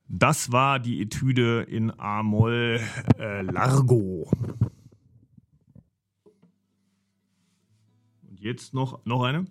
Das war die Etüde in A-Moll Largo. Und jetzt noch eine.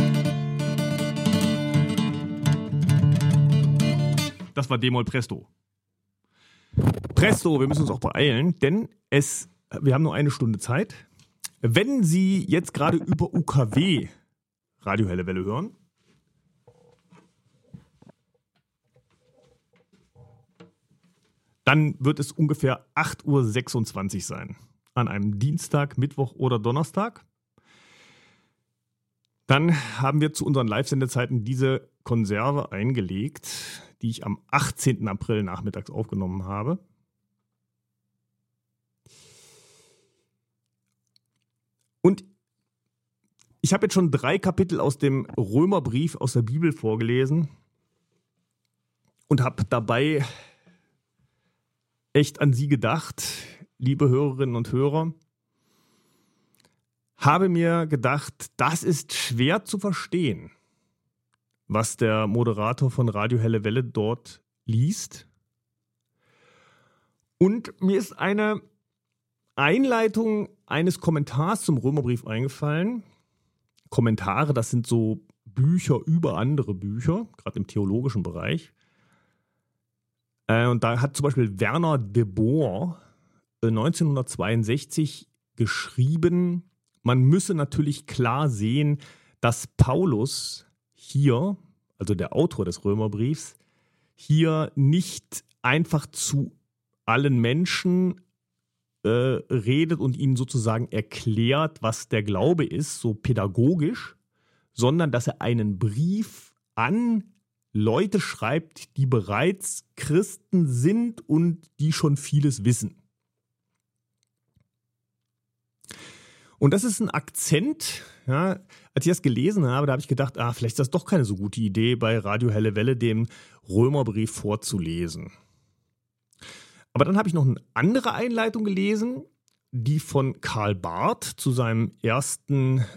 Das war D-Moll Presto. Presto, wir müssen uns auch beeilen, denn wir haben nur eine Stunde Zeit. Wenn Sie jetzt gerade über UKW Radio Helle Welle hören, dann wird es ungefähr 8:26 Uhr sein. An einem Dienstag, Mittwoch oder Donnerstag. Dann haben wir zu unseren Live-Sendezeiten diese Konserve eingelegt, die ich am 18. April nachmittags aufgenommen habe. Und ich habe jetzt schon 3 Kapitel aus dem Römerbrief aus der Bibel vorgelesen und habe dabei echt an Sie gedacht, liebe Hörerinnen und Hörer. Habe mir gedacht, das ist schwer zu verstehen, was der Moderator von Radio Helle Welle dort liest. Und mir ist eine Einleitung eines Kommentars zum Römerbrief eingefallen. Kommentare, das sind so Bücher über andere Bücher, gerade im theologischen Bereich. Und da hat zum Beispiel Werner de Boer 1962 geschrieben, man müsse natürlich klar sehen, dass Paulus hier, also der Autor des Römerbriefs, hier nicht einfach zu allen Menschen redet und ihnen sozusagen erklärt, was der Glaube ist, so pädagogisch, sondern dass er einen Brief an Leute schreibt, die bereits Christen sind und die schon vieles wissen. Und das ist ein Akzent, ja, als ich das gelesen habe, da habe ich gedacht, vielleicht ist das doch keine so gute Idee, bei Radio Helle Welle den Römerbrief vorzulesen. Aber dann habe ich noch eine andere Einleitung gelesen, die von Karl Barth zu seinem ersten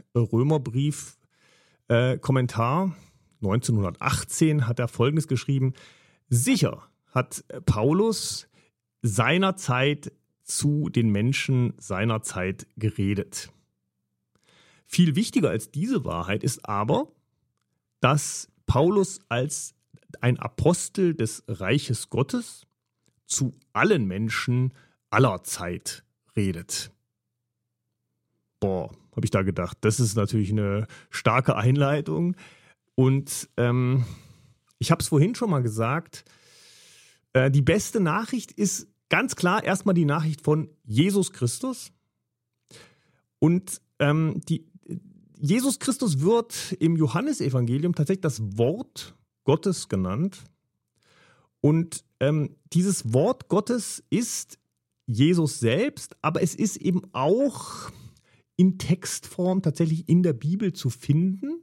Römerbrief-Kommentar 1918 hat er Folgendes geschrieben: Sicher hat Paulus seinerzeit zu den Menschen seiner Zeit geredet. Viel wichtiger als diese Wahrheit ist aber, dass Paulus als ein Apostel des Reiches Gottes zu allen Menschen aller Zeit redet. Habe ich da gedacht, das ist natürlich eine starke Einleitung. Und ich habe es vorhin schon mal gesagt, die beste Nachricht ist ganz klar erstmal die Nachricht von Jesus Christus. Und Jesus Christus wird im Johannesevangelium tatsächlich das Wort Gottes genannt. Und dieses Wort Gottes ist Jesus selbst, aber es ist eben auch in Textform tatsächlich in der Bibel zu finden.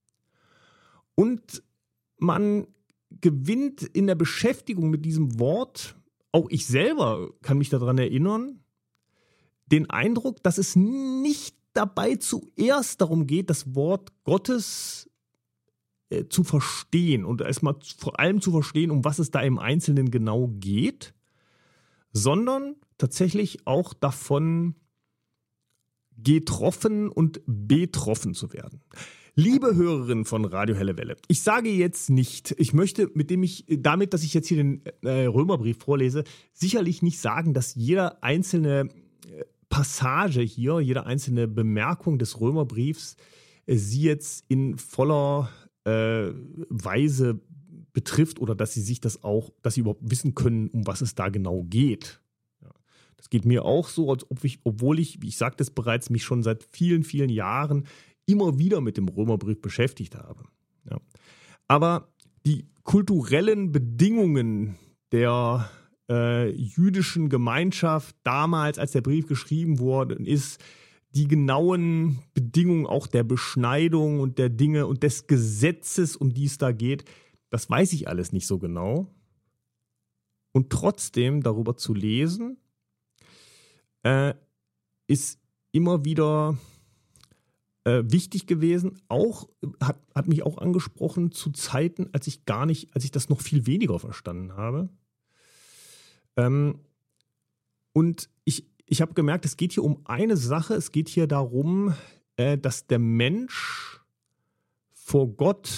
Und man gewinnt in der Beschäftigung mit diesem Wort, auch ich selber kann mich daran erinnern, den Eindruck, dass es nicht dabei zuerst darum geht, das Wort Gottes zu verstehen und erstmal vor allem zu verstehen, um was es da im Einzelnen genau geht, sondern tatsächlich auch davon getroffen und betroffen zu werden. Liebe Hörerinnen von Radio Helle Welle, ich sage jetzt nicht, ich möchte damit, dass ich jetzt hier den Römerbrief vorlese, sicherlich nicht sagen, dass jede einzelne Passage hier, jede einzelne Bemerkung des Römerbriefs Sie jetzt in voller Weise betrifft oder dass Sie dass Sie überhaupt wissen können, um was es da genau geht. Ja. Das geht mir auch so, als obwohl ich, wie ich sagte es bereits, mich schon seit vielen, vielen Jahren immer wieder mit dem Römerbrief beschäftigt habe. Ja. Aber die kulturellen Bedingungen der jüdischen Gemeinschaft damals, als der Brief geschrieben worden ist, die genauen Bedingungen auch der Beschneidung und der Dinge und des Gesetzes, um die es da geht, das weiß ich alles nicht so genau. Und trotzdem darüber zu lesen, ist immer wieder wichtig gewesen. Auch hat mich auch angesprochen zu Zeiten, als ich das noch viel weniger verstanden habe. Und ich habe gemerkt, es geht hier um eine Sache. Es geht hier darum, dass der Mensch vor Gott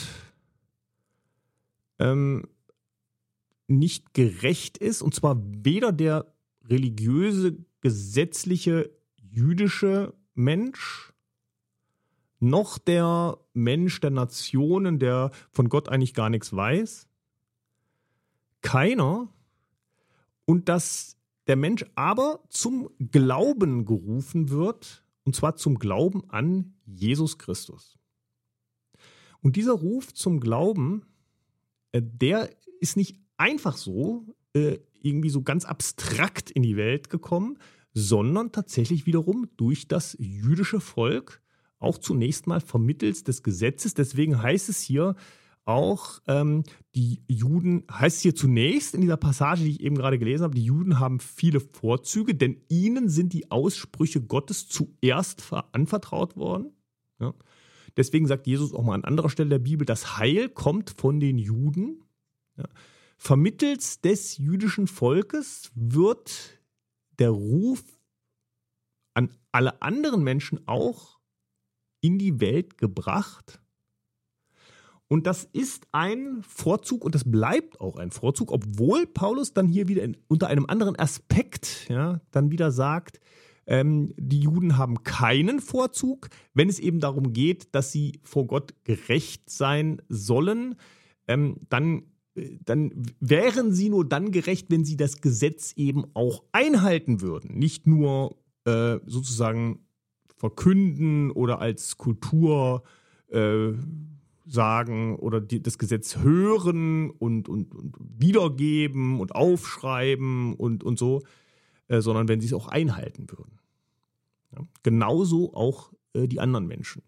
nicht gerecht ist. Und zwar weder der religiöse, gesetzliche, jüdische Mensch, noch der Mensch der Nationen, der von Gott eigentlich gar nichts weiß. Keiner. Und dass der Mensch aber zum Glauben gerufen wird, und zwar zum Glauben an Jesus Christus. Und dieser Ruf zum Glauben, der ist nicht einfach so, irgendwie so ganz abstrakt in die Welt gekommen, sondern tatsächlich wiederum durch das jüdische Volk, auch zunächst mal vermittels des Gesetzes. Deswegen heißt es hier auch, die Juden, heißt es hier zunächst in dieser Passage, die ich eben gerade gelesen habe, die Juden haben viele Vorzüge, denn ihnen sind die Aussprüche Gottes zuerst anvertraut worden. Ja. Deswegen sagt Jesus auch mal an anderer Stelle der Bibel, das Heil kommt von den Juden. Ja. Vermittels des jüdischen Volkes wird der Ruf an alle anderen Menschen auch in die Welt gebracht. Und das ist ein Vorzug und das bleibt auch ein Vorzug, obwohl Paulus dann hier wieder unter einem anderen Aspekt dann wieder sagt, die Juden haben keinen Vorzug, wenn es eben darum geht, dass sie vor Gott gerecht sein sollen, dann wären sie nur dann gerecht, wenn sie das Gesetz eben auch einhalten würden. Nicht nur sozusagen verkünden oder als Kultur sagen oder das Gesetz hören und wiedergeben und aufschreiben und so, sondern wenn sie es auch einhalten würden. Ja? Genauso auch die anderen Menschen.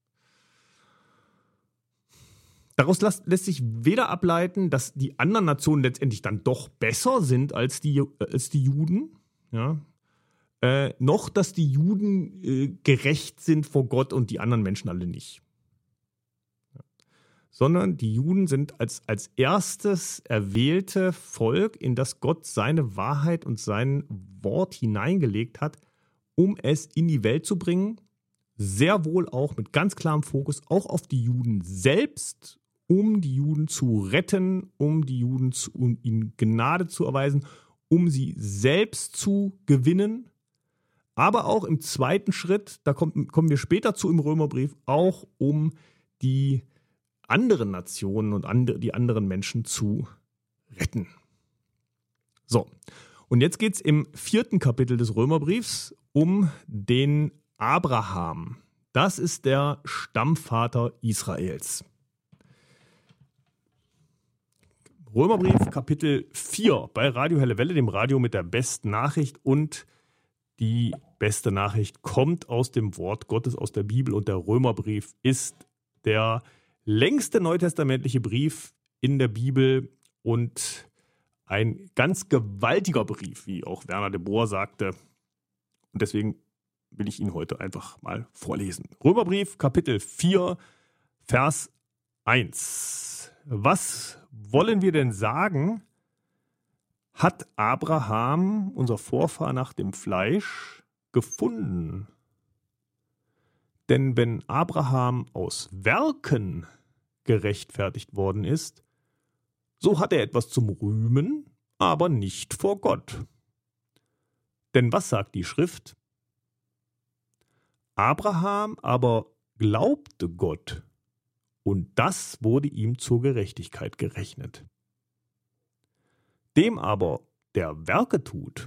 Daraus lässt sich weder ableiten, dass die anderen Nationen letztendlich dann doch besser sind als die Juden, ja? Noch, dass die Juden gerecht sind vor Gott und die anderen Menschen alle nicht. Ja. Sondern die Juden sind als erstes erwählte Volk, in das Gott seine Wahrheit und sein Wort hineingelegt hat, um es in die Welt zu bringen. Sehr wohl auch mit ganz klarem Fokus auch auf die Juden selbst, um die Juden zu retten, um ihnen Gnade zu erweisen, um sie selbst zu gewinnen. Aber auch im zweiten Schritt, da kommen wir später zu im Römerbrief, auch um die anderen Nationen und die anderen Menschen zu retten. So, und jetzt geht es im 4. Kapitel des Römerbriefs um den Abraham. Das ist der Stammvater Israels. Römerbrief Kapitel 4 bei Radio Helle Welle, dem Radio mit der besten Nachricht, und die beste Nachricht kommt aus dem Wort Gottes, aus der Bibel, und der Römerbrief ist der längste neutestamentliche Brief in der Bibel und ein ganz gewaltiger Brief, wie auch Werner de Boer sagte. Und deswegen will ich ihn heute einfach mal vorlesen. Römerbrief Kapitel 4, Vers 1. Was wollen wir denn sagen? Hat Abraham, unser Vorfahr nach dem Fleisch, gefunden? Denn wenn Abraham aus Werken gerechtfertigt worden ist, so hat er etwas zum Rühmen, aber nicht vor Gott. Denn was sagt die Schrift? Abraham aber glaubte Gott, und das wurde ihm zur Gerechtigkeit gerechnet. Dem aber, der Werke tut,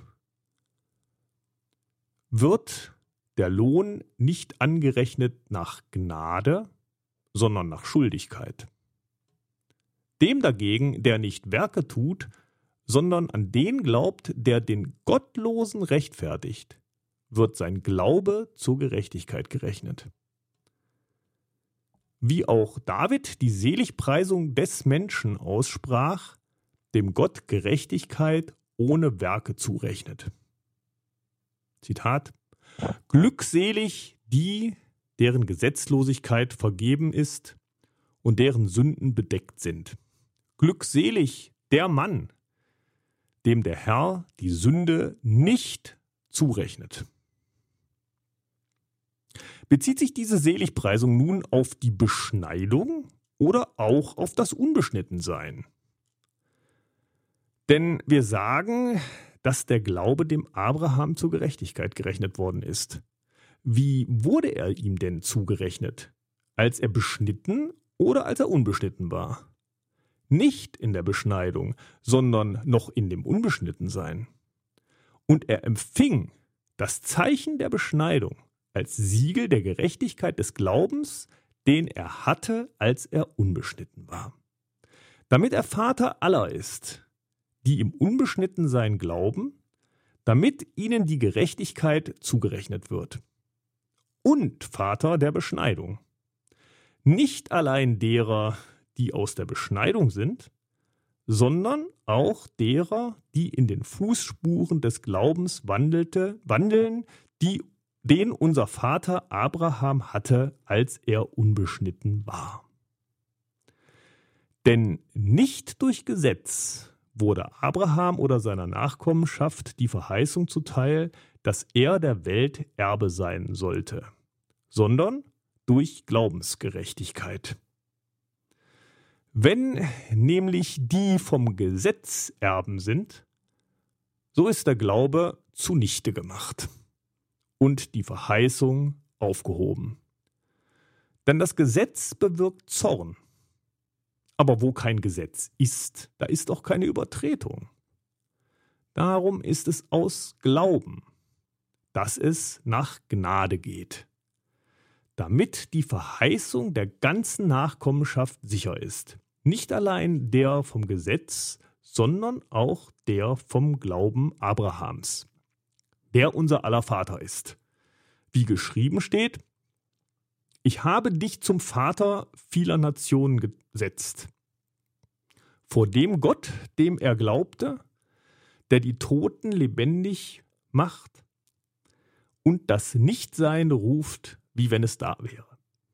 wird der Lohn nicht angerechnet nach Gnade, sondern nach Schuldigkeit. Dem dagegen, der nicht Werke tut, sondern an den glaubt, der den Gottlosen rechtfertigt, wird sein Glaube zur Gerechtigkeit gerechnet. Wie auch David die Seligpreisung des Menschen aussprach, dem Gott Gerechtigkeit ohne Werke zurechnet. Zitat: Glückselig die, deren Gesetzlosigkeit vergeben ist und deren Sünden bedeckt sind. Glückselig der Mann, dem der Herr die Sünde nicht zurechnet. Bezieht sich diese Seligpreisung nun auf die Beschneidung oder auch auf das Unbeschnittensein? Denn wir sagen, dass der Glaube dem Abraham zur Gerechtigkeit gerechnet worden ist. Wie wurde er ihm denn zugerechnet? Als er beschnitten oder als er unbeschnitten war? Nicht in der Beschneidung, sondern noch in dem Unbeschnittensein. Und er empfing das Zeichen der Beschneidung als Siegel der Gerechtigkeit des Glaubens, den er hatte, als er unbeschnitten war. Damit er Vater aller ist, die im Unbeschnittensein glauben, damit ihnen die Gerechtigkeit zugerechnet wird. Und Vater der Beschneidung. Nicht allein derer, die aus der Beschneidung sind, sondern auch derer, die in den Fußspuren des Glaubens wandeln, den unser Vater Abraham hatte, als er unbeschnitten war. Denn nicht durch Gesetz wurde Abraham oder seiner Nachkommenschaft die Verheißung zuteil, dass er der Welt Erbe sein sollte, sondern durch Glaubensgerechtigkeit. Wenn nämlich die vom Gesetz Erben sind, so ist der Glaube zunichte gemacht und die Verheißung aufgehoben. Denn das Gesetz bewirkt Zorn. Aber wo kein Gesetz ist, da ist auch keine Übertretung. Darum ist es aus Glauben, dass es nach Gnade geht, damit die Verheißung der ganzen Nachkommenschaft sicher ist. Nicht allein der vom Gesetz, sondern auch der vom Glauben Abrahams, der unser aller Vater ist. Wie geschrieben steht: Ich habe dich zum Vater vieler Nationen gesetzt. Vor dem Gott, dem er glaubte, der die Toten lebendig macht und das Nichtsein ruft, wie wenn es da wäre.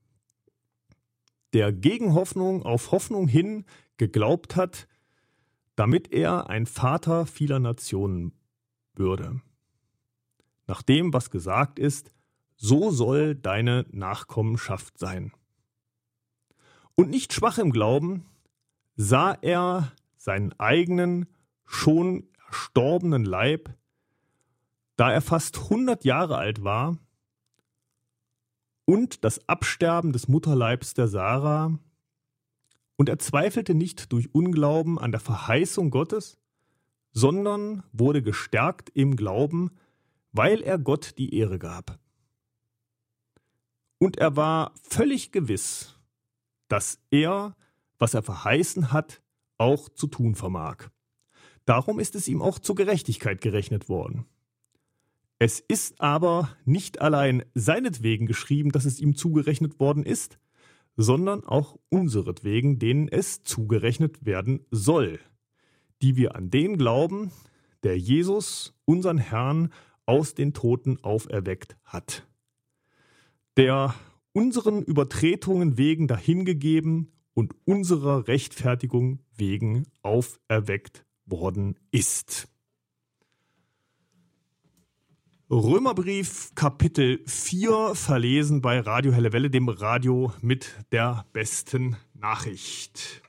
Der gegen Hoffnung auf Hoffnung hin geglaubt hat, damit er ein Vater vieler Nationen würde. Nach dem, was gesagt ist, so soll deine Nachkommenschaft sein. Und nicht schwach im Glauben, sah er seinen eigenen, schon erstorbenen Leib, da er fast 100 Jahre alt war, und das Absterben des Mutterleibs der Sarah, und er zweifelte nicht durch Unglauben an der Verheißung Gottes, sondern wurde gestärkt im Glauben, weil er Gott die Ehre gab. Und er war völlig gewiss, dass er, was er verheißen hat, auch zu tun vermag. Darum ist es ihm auch zur Gerechtigkeit gerechnet worden. Es ist aber nicht allein seinetwegen geschrieben, dass es ihm zugerechnet worden ist, sondern auch unseretwegen, denen es zugerechnet werden soll, die wir an den glauben, der Jesus, unseren Herrn, aus den Toten auferweckt hat, der unseren Übertretungen wegen dahingegeben und unserer Rechtfertigung wegen auferweckt worden ist. Römerbrief Kapitel 4, verlesen bei Radio Helle Welle, dem Radio mit der besten Nachricht.